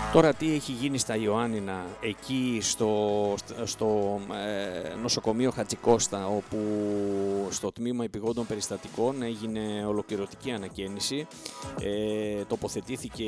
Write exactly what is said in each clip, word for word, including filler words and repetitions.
Τώρα τι έχει γίνει στα Ιωάννινα, εκεί στο, στο ε, νοσοκομείο Χατζικώστα, όπου στο τμήμα επιγόντων περιστατικών έγινε ολοκληρωτική ανακαίνιση, ε, τοποθετήθηκε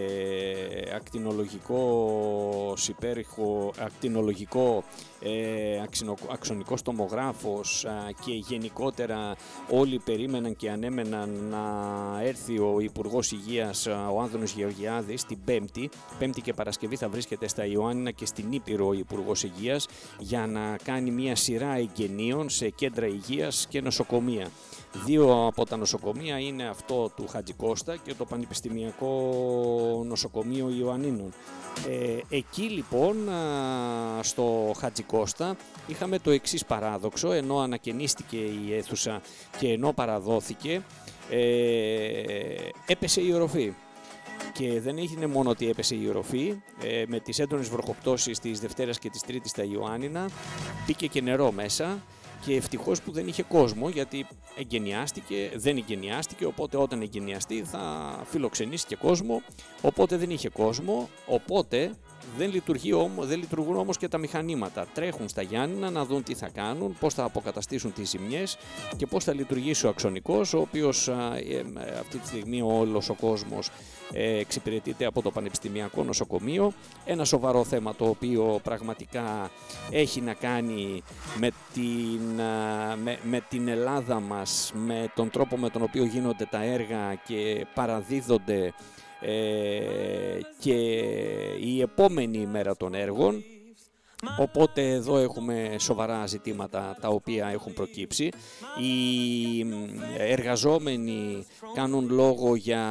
ακτινολογικό υπέρηχο, ακτινολογικό ε, αξινο, αξονικός τομογράφος ε, και γενικότερα όλοι περίμεναν και ανέμεναν να έρθει ο Υπουργός Υγείας, ο Άνδρος Γεωργιάδης, την Πέμπτη. Πέμπτη και Παρασκευή θα βρίσκεται στα Ιωάννινα και στην Ήπειρο ο Υπουργός Υγείας για να κάνει μια σειρά εγγενείων σε κέντρα υγείας και νοσοκομεία. Δύο από τα νοσοκομεία είναι αυτό του Χατζικώστα και το Πανεπιστημιακό Νοσοκομείο Ιωαννίνων. Ε, εκεί λοιπόν στο Χατζικώστα είχαμε το εξής παράδοξο, ενώ ανακαινίστηκε η αίθουσα και ενώ παραδόθηκε, ε, έπεσε η οροφή. Και δεν έγινε μόνο ότι έπεσε η οροφή, ε, με τις έντονες βροχοπτώσεις της Δευτέρας και της Τρίτης στα Ιωάννινα μπήκε και νερό μέσα και ευτυχώς που δεν είχε κόσμο, γιατί εγκαινιάστηκε, δεν εγκαινιάστηκε, οπότε όταν εγκαινιαστεί θα φιλοξενήσει και κόσμο, οπότε δεν είχε κόσμο, οπότε δεν, λειτουργεί όμως, δεν λειτουργούν όμως και τα μηχανήματα. Τρέχουν στα Γιάννηνα να δουν τι θα κάνουν, πώς θα αποκαταστήσουν τις ζημιές και πώς θα λειτουργήσει ο αξονικός, ο οποίος α, ε, αυτή τη στιγμή όλος ο κόσμος ε, εξυπηρετείται από το Πανεπιστημιακό Νοσοκομείο. Ένα σοβαρό θέμα το οποίο πραγματικά έχει να κάνει με την, α, με, με την Ελλάδα μας, με τον τρόπο με τον οποίο γίνονται τα έργα και παραδίδονται Ε, και η επόμενη ημέρα των έργων, οπότε εδώ έχουμε σοβαρά ζητήματα τα οποία έχουν προκύψει. Οι εργαζόμενοι κάνουν λόγο για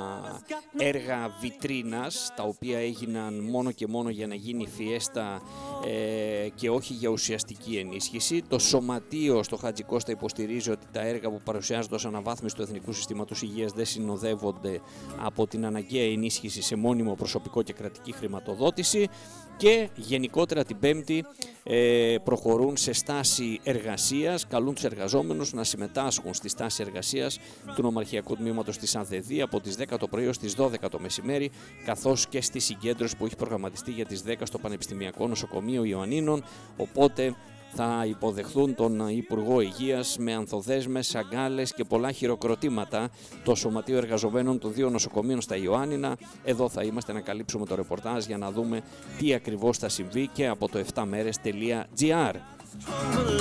έργα βιτρίνας, τα οποία έγιναν μόνο και μόνο για να γίνει φιέστα ε, και όχι για ουσιαστική ενίσχυση. Το Σωματείο στο Χατζικώστα υποστηρίζει ότι τα έργα που παρουσιάζονται ως αναβάθμιση του Εθνικού Συστήματος Υγείας δεν συνοδεύονται από την αναγκαία ενίσχυση σε μόνιμο προσωπικό και κρατική χρηματοδότηση. Και γενικότερα την Πέμπτη ε, προχωρούν σε στάση εργασίας, καλούν τους εργαζόμενους να συμμετάσχουν στη στάση εργασίας του Νομαρχιακού Τμήματος της ΑΔΕΔΗ από τις δέκα το πρωί ως τις δώδεκα το μεσημέρι, καθώς και στη συγκέντρωση που έχει προγραμματιστεί για τις δέκα στο Πανεπιστημιακό Νοσοκομείο Ιωαννίνων, οπότε θα υποδεχθούν τον Υπουργό Υγείας με ανθοδέσμες, αγκάλες και πολλά χειροκροτήματα το Σωματείο Εργαζομένων των δύο νοσοκομείων στα Ιωάννινα. Εδώ θα είμαστε να καλύψουμε το ρεπορτάζ για να δούμε τι ακριβώς θα συμβεί και από το εφτά μέρες τελεία τζι άρ.